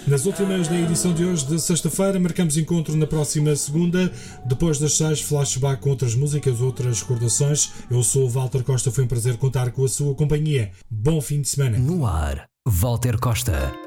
Nas últimas da edição de hoje, de sexta-feira, marcamos encontro na próxima segunda, depois das 6, flashback com outras músicas, outras recordações. Eu sou o Walter Costa, foi um prazer contar com a sua companhia. Bom fim de semana. No ar, Walter Costa.